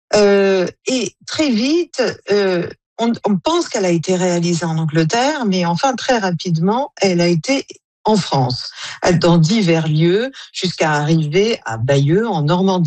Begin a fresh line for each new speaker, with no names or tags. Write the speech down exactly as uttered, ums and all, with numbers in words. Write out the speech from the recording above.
Euh, et très vite, euh, on, on pense qu'elle a été réalisée en Angleterre, mais enfin très rapidement, elle a été en France, dans divers lieux, jusqu'à arriver à Bayeux, en Normandie.